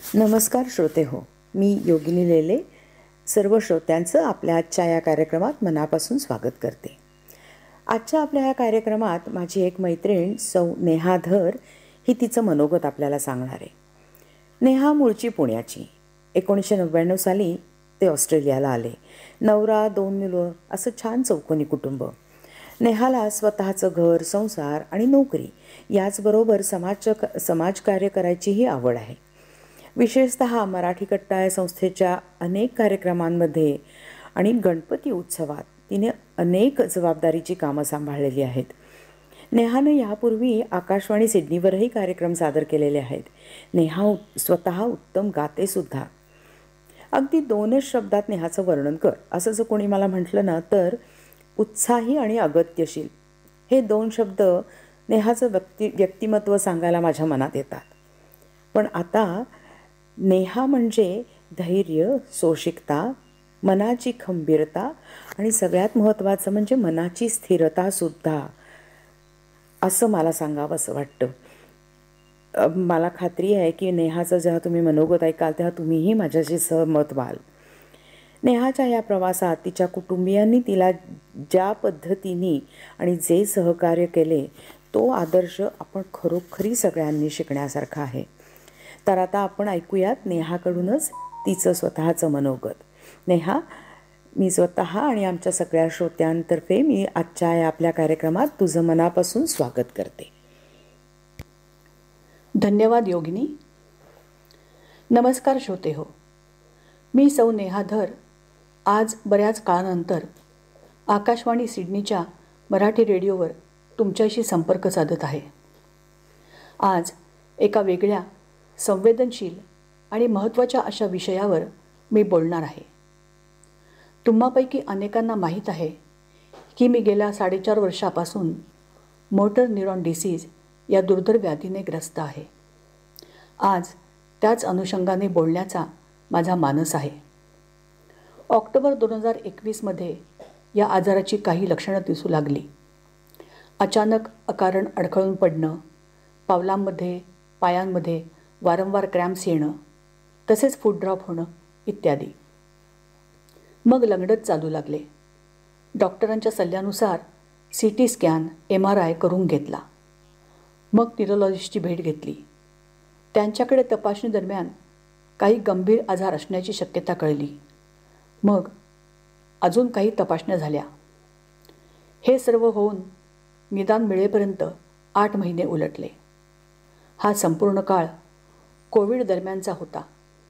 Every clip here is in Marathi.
नमस्कार श्रोते हो, मी योगिनी लेले सर्व श्रोत्यांचं आपल्या आजच्या या कार्यक्रमात मनापासून स्वागत करते. आजच्या आपल्या या कार्यक्रमात माझी एक मैत्रीण सौ नेहा धर ही तिचं मनोगत आपल्याला सांगणार आहे. नेहा मूळची पुण्याची. 1999 साली ते ऑस्ट्रेलियाला आले. नवरा, 2 मुलं, असं छान चौकोनी कुटुंब. नेहाला स्वतःचं घर, संसार आणि नोकरी याचबरोबर समाजकार्य करायचीही आवड आहे. विशेषतः मराठी कट्टा या संस्थेच्या अनेक कार्यक्रमांमध्ये आणि गणपती उत्सवात तिने अनेक जबाबदारीची कामं सांभाळलेली आहेत. नेहानं यापूर्वी आकाशवाणी सिडनीवरही कार्यक्रम सादर केलेले आहेत. नेहा स्वतः उत्तम गातेसुद्धा. अगदी 2च शब्दात नेहाचं वर्णन कर असं जर कोणी मला म्हटलं ना, तर उत्साही आणि अगत्यशील हे 2 शब्द नेहाचं व्यक्तिमत्व सांगायला माझ्या मनात येतात. पण आता नेहा म्हणजे धैर्य, सोशिकता, मनाची खंबीरता आणि सगळ्यात महत्त्वाचं म्हणजे मनाची स्थिरतासुद्धा, असं मला सांगावं असं वाटतं. मला खात्री आहे की नेहाचं जेव्हा तुम्ही मनोगत ऐकाल तेव्हा तुम्हीही माझ्याशी सहमत व्हाल. नेहाच्या या प्रवासात तिच्या कुटुंबियांनी तिला ज्या पद्धतीने आणि जे सहकार्य केले तो आदर्श आपण खरोखरी सगळ्यांनी शिकण्यासारखा आहे. तर आता आपण ऐकूयात नेहाकडूनच तिचं स्वतःचं मनोगत. नेहा, मी स्वतः आणि आमच्या सगळ्या श्रोत्यांतर्फे मी आजच्या या आपल्या कार्यक्रमात तुझं मनापासून स्वागत करते. धन्यवाद योगिनी. नमस्कार श्रोते हो, मी सौ नेहा धर आज बऱ्याच काळानंतर आकाशवाणी सिडनीच्या मराठी रेडिओवर तुमच्याशी संपर्क साधत आहे. आज एका वेगळ्या, संवेदनशील आणि महत्त्वाच्या अशा विषयावर मी बोलणार आहे. तुम्हापैकी अनेकांना माहीत आहे की मी गेल्या 4.5 वर्षापासून मोटर न्यूरॉन डिसीज या दुर्धर व्याधीने ग्रस्त आहे. आज त्याच अनुषंगाने बोलण्याचा माझा मानस आहे. ऑक्टोबर 2021 या आजाराची काही लक्षणं दिसू लागली. अचानक अकारण अडखळून पडणं, पावलांमध्ये, पायांमध्ये वारंवार क्रॅम्प्स येणं, तसेच फूट ड्रॉप होणं इत्यादी. मग लंगडत चालू लागले. डॉक्टरांच्या सल्ल्यानुसार CT स्कॅन, MRI करून घेतला. मग न्यूरोलॉजिस्टची भेट घेतली. त्यांच्याकडे तपासणी दरम्यान काही गंभीर आजार असण्याची शक्यता कळली. मग अजून काही तपासण्या झाल्या. हे सर्व होऊन निदान मिळेपर्यंत 8 महिने उलटले. हा संपूर्ण काळ कोविड दरम्यानचा होता.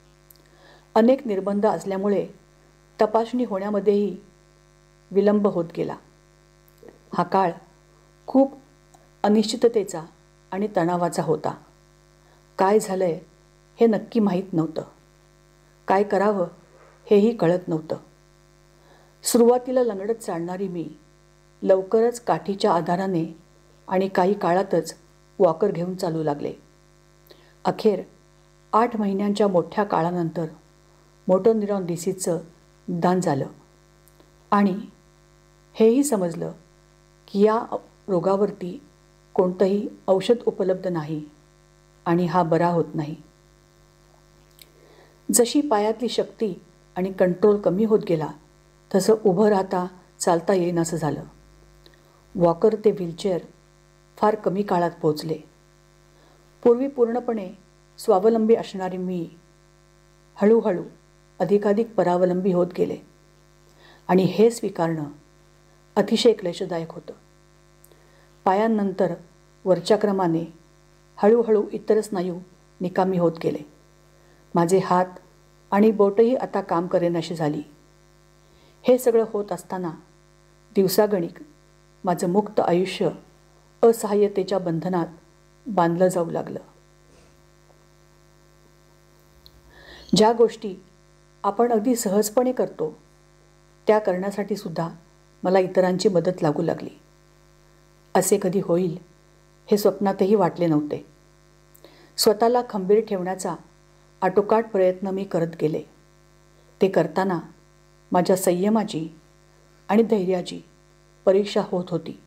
अनेक निर्बंध असल्यामुळे तपासणी होण्यामध्येही विलंब होत गेला. हा काळ खूप अनिश्चिततेचा आणि तणावाचा होता. काय झालंय हे नक्की माहीत नव्हतं. काय करावं हेही कळत नव्हतं. सुरुवातीला लंगडत चालणारी मी लवकरच काठीच्या आधाराने आणि काही काळातच वॉकर घेऊन चालू लागले. अखेर 8 महिन्यांच्या मोठ्या काळानंतर मोटर न्यूरॉन डिसीजचं निदान झालं आणि हेही समजलं की या रोगावरती कोणतंही औषध उपलब्ध नाही आणि हा बरा होत नाही. जशी पायातली शक्ती आणि कंट्रोल कमी होत गेला तसं उभं राहता चालता येईनासं झालं. वॉकर ते व्हीलचेअर फार कमी काळात पोचले. पूर्वी पूर्णपणे स्वावलंबी असणारी मी हळूहळू अधिकाधिक परावलंबी होत गेले आणि हे स्वीकारणं अतिशय क्लेशदायक होतं. पायांनंतर वरच्या क्रमाने हळूहळू इतर स्नायू निकामी होत गेले. माझे हात आणि बोटही आता काम करेनाशी झाली. हे सगळं होत असताना दिवसागणिक माझं मुक्त आयुष्य असहाय्यतेच्या बंधनात बांधलं जाऊ लागलं. ज्या गोष्टी आपण अगदी सहजपणे करतो त्या करण्यासाठी सुद्धा मला इतरांची मदत लागू लागली. असे कधी होईल हे स्वप्नातही वाटले नव्हते. स्वतःला खंबीर ठेवण्याचा आटोकाट प्रयत्न मी करत गेले. ते करताना माझ्या संयमाची आणि धैर्याची परीक्षा होत होती.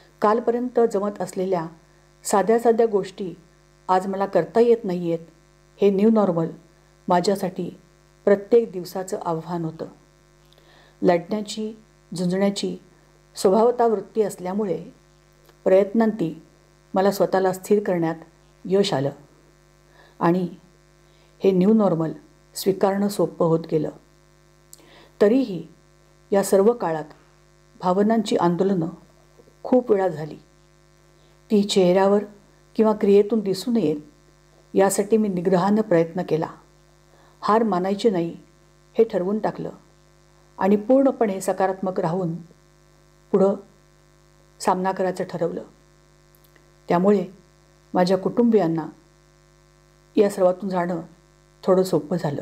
कालपर्यंत जमत असलेल्या साध्या साध्या गोष्टी आज मला करता येत नाही आहेत हे न्यू नॉर्मल माझ्यासाठी प्रत्येक दिवसाचं आव्हान होतं. लढण्याची, झुंजण्याची स्वभावता वृत्ती असल्यामुळे प्रयत्नांती मला स्वतःला स्थिर करण्यात यश आलं आणि हे न्यू नॉर्मल स्वीकारणं सोपं होत गेलं. तरीही या सर्व काळात भावनांची आंदोलनं खूप वेळा झाली. ती चेहऱ्यावर किंवा क्रियेतून दिसू नयेत यासाठी मी निग्रहानं प्रयत्न केला. हार मानायची नाही हे ठरवून टाकलं आणि पूर्णपणे सकारात्मक राहून पुढं सामना करायचं ठरवलं. त्यामुळे माझ्या कुटुंबियांना या सर्वातून जाणं थोडं सोपं झालं.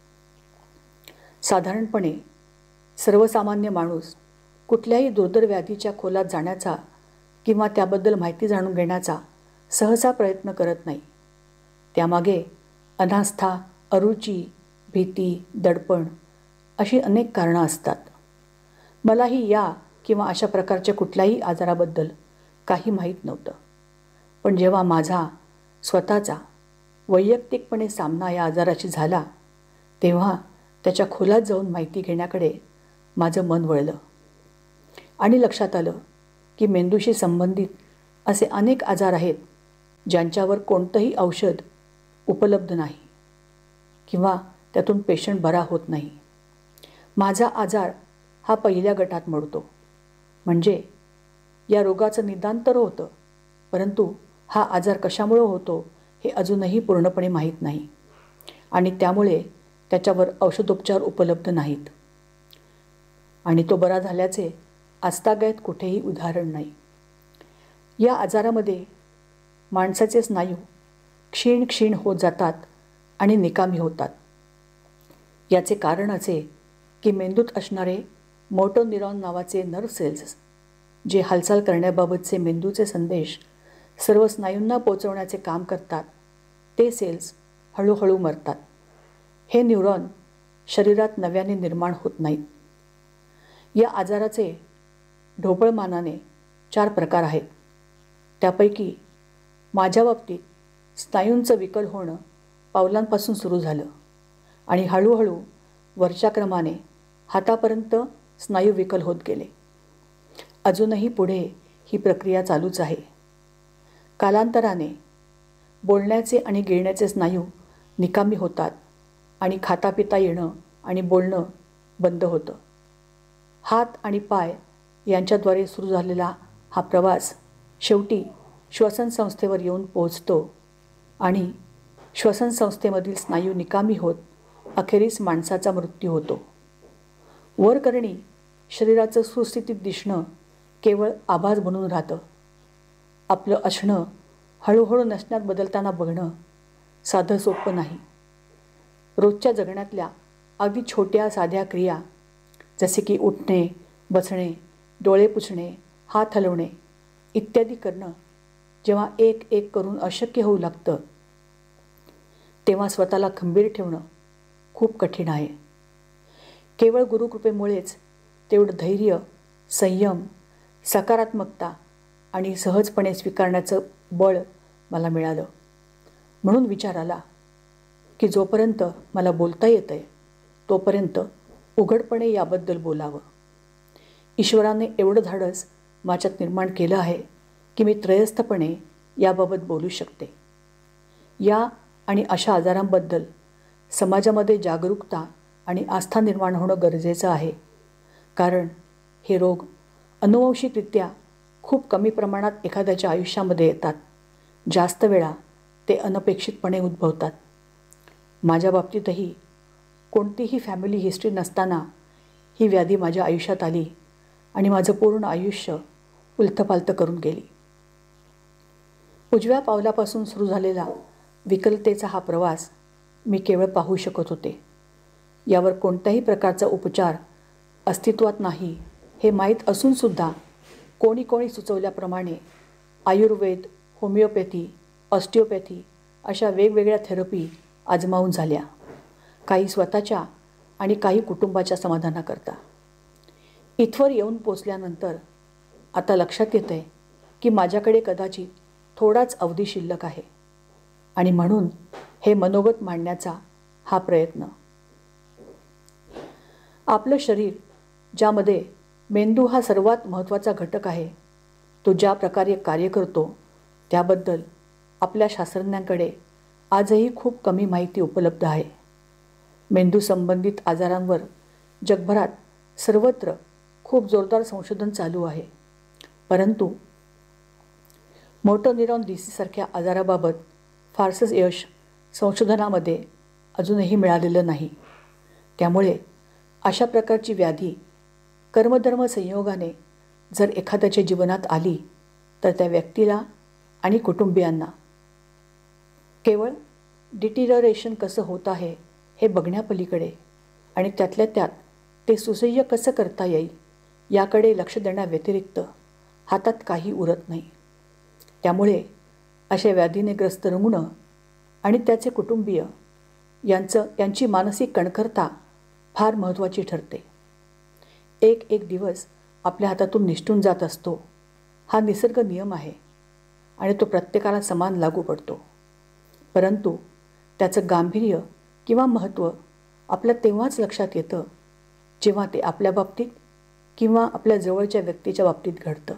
साधारणपणे सर्वसामान्य माणूस कुठल्याही दुर्धर व्याधीच्या खोलात जाण्याचा किंवा त्याबद्दल माहिती जाणून घेण्याचा सहसा प्रयत्न करत नाही. त्यामागे अनास्था, अरुची, भीती, दडपण अशी अनेक कारणं असतात. मलाही या किंवा अशा प्रकारच्या कुठल्याही आजाराबद्दल काही माहीत नव्हतं. पण जेव्हा माझा स्वतःचा वैयक्तिकपणे सामना या आजाराशी झाला तेव्हा त्याच्या खोलात जाऊन माहिती घेण्याकडे माझं मन वळलं आणि लक्षात आलं की मेंदूशी संबंधित असे अनेक आजार आहेत ज्यांच्यावर कोणतंही औषध उपलब्ध नाही किंवा त्यातून पेशंट बरा होत नाही. माझा आजार हा पहिल्या गटात मोडतो. म्हणजे या रोगाचं निदान तर होतं, परंतु हा आजार कशामुळे होतो हे अजूनही पूर्णपणे माहीत नाही आणि त्यामुळे त्याच्यावर औषधोपचार उपलब्ध नाहीत आणि तो बरा झाल्याचे आजतागायत कुठेही उदाहरण नाही. या आजारामध्ये माणसाचे स्नायू क्षीण क्षीण होत जातात आणि निकामी होतात. याचे कारण असे की मेंदूत असणारे मोटो न्यूरॉन नावाचे नर्व्ह सेल्स जे हालचाल करण्याबाबतचे मेंदूचे संदेश सर्व स्नायूंना पोचवण्याचे काम करतात ते सेल्स हळूहळू मरतात. हे न्यूरॉन शरीरात नव्याने निर्माण होत नाहीत. या आजाराचे ढोबळमानाने 4 प्रकार आहेत. त्यापैकी माझ्या बाबतीत स्नायूंचं विकल होणं पावलांपासून सुरू झालं आणि हळूहळू वरच्या क्रमाने हातापर्यंत स्नायू विकल होत गेले. अजूनही पुढे ही प्रक्रिया चालूच आहे. कालांतराने बोलण्याचे आणि गिळण्याचे स्नायू निकामी होतात आणि खाता पिता येणं आणि बोलणं बंद होतं. हात आणि पाय यांच्याद्वारे सुरू झालेला हा प्रवास शेवटी श्वसनसंस्थेवर येऊन पोहोचतो आणि श्वसनसंस्थेमधील स्नायू निकामी होत अखेरीस माणसाचा मृत्यू होतो. वरकरणी शरीराचं सुस्थितीत दिसणं केवळ आभास बनून राहतं. आपलं असणं हळूहळू नसण्यात बदलताना बघणं साधं सोपं नाही. रोजच्या जगण्यातल्या अगदी छोट्या साध्या क्रिया जसे की उठणे, बसणे, डोळे पुसणे, हात हलवणे इत्यादी करणं जेव्हा एक एक करून अशक्य होऊ लागतं तेव्हा स्वतःला खंबीर ठेवणं खूप कठीण आहे. केवळ गुरुकृपेमुळेच तेवढं धैर्य, संयम, सकारात्मकता आणि सहजपणे स्वीकारण्याचं बळ मला मिळालं. म्हणून विचार आला की जोपर्यंत मला बोलता येतं आहे तोपर्यंत उघडपणे याबद्दल बोलावं. ईश्वराने एवढं धाडस माझ्यात निर्माण केलं आहे की मी त्रयस्थपणे याबाबत बोलू शकते. या आणि अशा आजारांबद्दल समाजामध्ये जागरूकता आणि आस्था निर्माण होणं गरजेचं आहे. कारण हे रोग अनुवंशिकरित्या खूप कमी प्रमाणात एखाद्याच्या आयुष्यामध्ये येतात. जास्त वेळा ते अनपेक्षितपणे उद्भवतात. माझ्या बाबतीतही कोणतीही फॅमिली हिस्ट्री नसताना ही व्याधी माझ्या आयुष्यात आली आणि माझं पूर्ण आयुष्य उलथपालथ करून गेली. उजव्या पावलापासून सुरू झालेला विकलतेचा हा प्रवास मी केवळ पाहू शकत होते. यावर कोणत्याही प्रकारचा उपचार अस्तित्वात नाही हे माहीत असूनसुद्धा कोणी कोणी सुचवल्याप्रमाणे आयुर्वेद, होमिओपॅथी, ऑस्टिओपॅथी अशा वेगवेगळ्या थेरपी आजमावून झाल्या. काही स्वतःच्या आणि काही कुटुंबाच्या समाधानाकरता. इथवर येऊन पोचल्यानंतर आता लक्षात येतं आहे की माझ्याकडे कदाचित थोडाच अवधी शिल्लक आहे आणि म्हणून हे मनोगत मांडण्याचा हा प्रयत्न. आपलं शरीर, ज्यामध्ये मेंदू हा सर्वात महत्त्वाचा घटक आहे, तो ज्या प्रकारे कार्य करतो त्याबद्दल आपल्या शास्त्रज्ञांकडे आजही खूप कमी माहिती उपलब्ध आहे. मेंदू संबंधित आजारांवर जगभरात सर्वत्र खूप जोरदार संशोधन चालू आहे, परंतु मोटर न्यूरॉन डिसीजसारख्या आजाराबाबत फारसंच यश संशोधनामध्ये अजूनही मिळालेलं नाही. त्यामुळे अशा प्रकारची व्याधी कर्मधर्म संयोगाने जर एखाद्याच्या जीवनात आली तर त्या व्यक्तीला आणि कुटुंबियांना केवळ डिटिररेशन कसं होत आहे हे बघण्यापलीकडे आणि त्यातल्या त्यात ते सुसह्य कसं करता येईल याकडे लक्ष देण्याव्यतिरिक्त हातात काही उरत नाही. त्यामुळे अशा व्याधीने ग्रस्त रुग्ण आणि त्याचे कुटुंबीय यांची मानसिक कणखरता फार महत्त्वाची ठरते. एक दिवस आपल्या हातातून निसटून जात असतो, हा निसर्ग नियम आहे आणि तो प्रत्येकाला समान लागू पडतो. परंतु त्याचं गांभीर्य किंवा महत्त्व आपल्या तेव्हाच लक्षात येतं जेव्हा ते आपल्या बाबतीत किंवा आपल्या जवळच्या व्यक्तीच्या बाबतीत घडतं.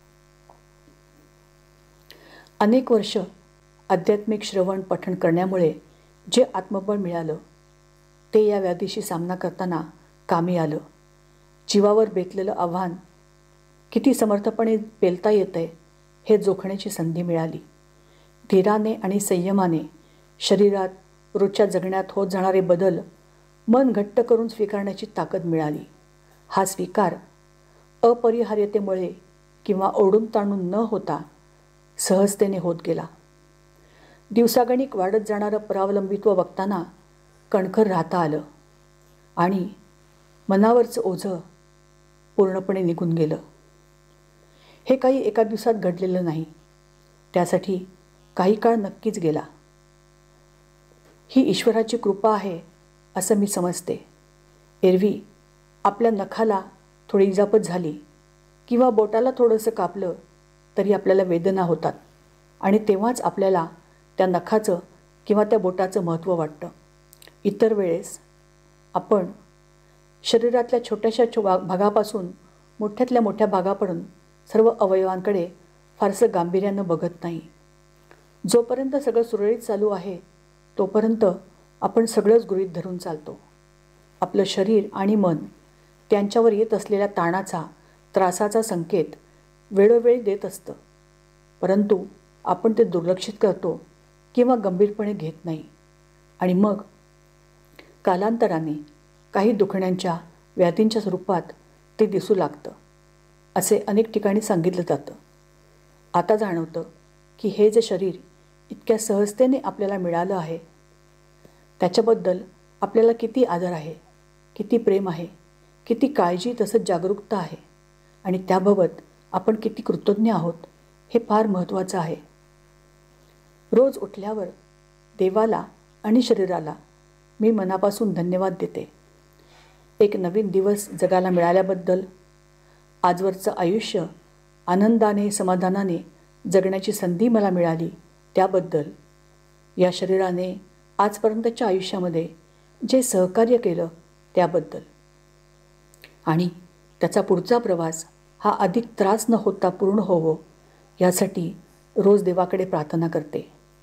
अनेक वर्ष आध्यात्मिक श्रवण पठण करण्यामुळे जे आत्मबळ मिळालं ते या व्याधीशी सामना करताना कामी आलं. जीवावर बेतलेलं आव्हान किती समर्थपणे पेलता येतंय हे जोखण्याची संधी मिळाली. धीराने आणि संयमाने शरीरात रोजच्या जगण्यात होत जाणारे बदल मन घट्ट करून स्वीकारण्याची ताकद मिळाली. हा स्वीकार अपरिहार्यतेमुळे किंवा ओढून ताणून न होता सहजतेने होत गेला. दिवसागणिक वाढत जाणारं परावलंबित्व बघताना कणखर राहता आलं आणि मनावरचं ओझं पूर्णपणे निघून गेलं. हे काही एका दिवसात घडलेलं नाही, त्यासाठी काही काळ नक्कीच गेला. ही ईश्वराची कृपा आहे असं मी समजते. एरवी आपल्या नखाला थोडी इजापत झाली किंवा बोटाला थोडंसं कापलं तरी आपल्याला वेदना होतात आणि तेव्हाच आपल्याला त्या नखाचं किंवा त्या बोटाचं महत्त्व वाटतं. इतर वेळेस आपण शरीरातल्या छोट्याशा भागापासून मोठ्यातल्या मोठ्या भागापर्यंत सर्व अवयवांकडे फारसं गांभीर्यानं बघत नाही. जोपर्यंत सगळं सुरळीत चालू आहे तोपर्यंत आपण सगळंच गृहीत धरून चालतो. आपलं शरीर आणि मन त्यांच्यावर येत असलेल्या ताणाचा, त्रासाचा संकेत वेळोवेळी देत असतं, परंतु आपण ते दुर्लक्षित करतो किंवा गंभीरपणे घेत नाही आणि मग कालांतराने काही दुखण्यांच्या व्याधींच्या स्वरूपात ते दिसू लागतं. असे अनेक ठिकाणी सांगितलं जातं. आता जाणवतं की हे जे शरीर इतक्या सहजतेने आपल्याला मिळालं आहे त्याच्याबद्दल आपल्याला किती आदर आहे, किती प्रेम आहे, किती काळजी तसंच जागरूकता आहे आणि त्याबाबत आपण किती कृतज्ञ आहोत हे फार महत्त्वाचं आहे. रोज उठल्यावर देवाला आणि शरीराला मी मनापासून धन्यवाद देते. एक नवीन दिवस जगायला मिळाल्याबद्दल, आजवरचं आयुष्य आनंदाने समाधानाने जगण्याची संधी मला मिळाली त्याबद्दल, या शरीराने आजपर्यंतच्या आयुष्यामध्ये जे सहकार्य केलं त्याबद्दल आणि त्याचा पुढचा प्रवास हा अधिक त्रास न होता पूर्ण होवो यासाठी रोज देवाकडे प्रार्थना करते.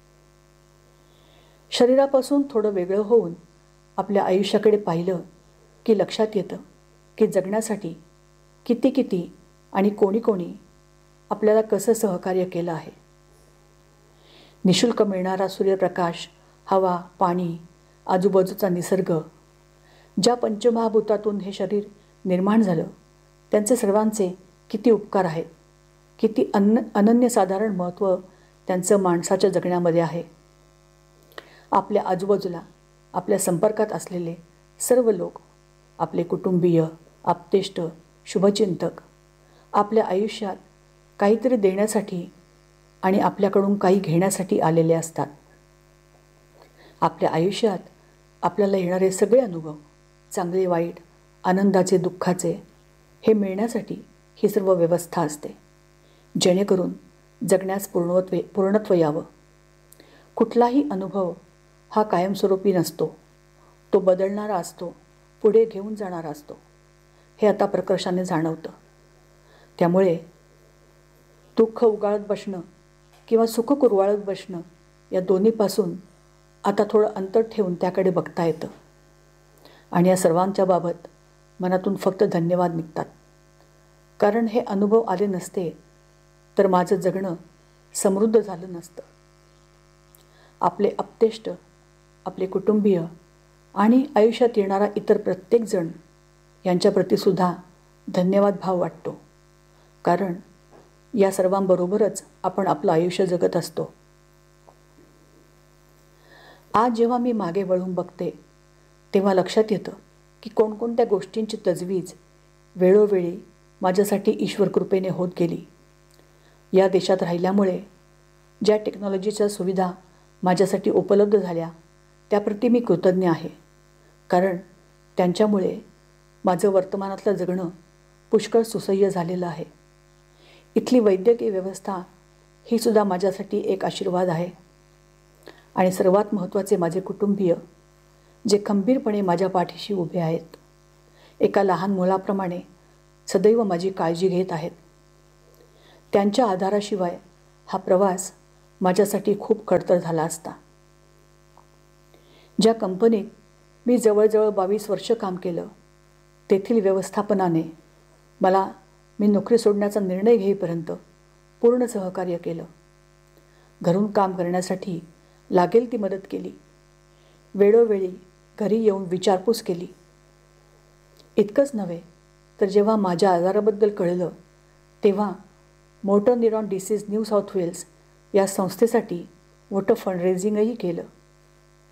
शरीरापासून थोडं वेगळं होऊन आपल्या आयुष्याकडे पाहिलं की लक्षात येतं की जगण्यासाठी किती आणि कोणी आपल्याला कसं सहकार्य केलं आहे. निशुल्क मिळणारा सूर्यप्रकाश, हवा, पाणी, आजूबाजूचा निसर्ग, ज्या पंचमहाभूतातून हे शरीर निर्माण झालं त्यांचे सर्वांचे किती उपकार आहेत, किती अनन्यसाधारण महत्त्व त्यांचं माणसाच्या जगण्यामध्ये आहे. आपल्या आजूबाजूला आपल्या संपर्कात असलेले सर्व लोक, आपले कुटुंबीय, आप्तेष्ट, शुभचिंतक आपल्या आयुष्यात काहीतरी देण्यासाठी आणि आपल्याकडून काही घेण्यासाठी आलेले असतात. आपल्या आयुष्यात आपल्याला येणारे सगळे अनुभव, चांगले वाईट, आनंदाचे दुःखाचे, हे मिळण्यासाठी ही सर्व व्यवस्था असते, जेणेकरून जगण्यास पूर्णत्व यावं. कुठलाही अनुभव हा कायमस्वरूपी नसतो, तो बदलणारा असतो, पुढे घेऊन जाणारा असतो, हे आता प्रकर्षाने जाणवतं. त्यामुळे दुःख उगाळत बसणं किंवा सुख कुरवाळत बसणं या दोन्हीपासून आता थोडं अंतर ठेवून त्याकडे बघता येतं. आणि या सर्वांच्या बाबत मनातून फक्त धन्यवाद निघतात. कारण हे अनुभव आले नसते तर माझं जगणं समृद्ध झालं नसतं. आपले आप्तेष्ट, आपले कुटुंबीय आणि आयुष्यात येणारा इतर प्रत्येकजण यांच्याप्रतीसुद्धा धन्यवाद भाव वाटतो. कारण या सर्वांबरोबरच आपण आपलं आयुष्य जगत असतो. आज जेव्हा मी मागे वळून बघते तेव्हा लक्षात येतं की कोणकोणत्या गोष्टींची तजवीज वेळोवेळी माझ्यासाठी ईश्वर कृपेने होत गेली. या देशात राहिल्यामुळे ज्या टेक्नॉलॉजीच्या सुविधा माझ्यासाठी उपलब्ध झाल्या त्याप्रती मी कृतज्ञ आहे. कारण त्यांच्यामुळे माझं वर्तमानातलं जगणं पुष्कळ सुसह्य झालेलं आहे. इथली वैद्यकीय व्यवस्था ही सुद्धा माझ्यासाठी एक आशीर्वाद आहे. आणि सर्वात महत्त्वाचे माझे कुटुंबीय जे खंबीरपणे माझ्या पाठीशी उभे आहेत, एका लहान मुलाप्रमाणे सदैव माझी काळजी घेत आहेत. त्यांच्या आधाराशिवाय हा प्रवास माझ्यासाठी खूप खडतर झाला असता. ज्या कंपनीत मी जवळजवळ 22 वर्ष काम केलं तेथील व्यवस्थापनाने मला मी नोकरी सोडण्याचा निर्णय घेईपर्यंत पूर्ण सहकार्य केलं. घरून काम करण्यासाठी लागेल ती मदत केली. वेळोवेळी घरी येऊन विचारपूस केली. इतकंच नव्हे तर जेव्हा माझ्या आजाराबद्दल कळलं तेव्हा motor neuron disease new south Wales या संस्थेसाठी मोठं फंडरेझिंगही केलं.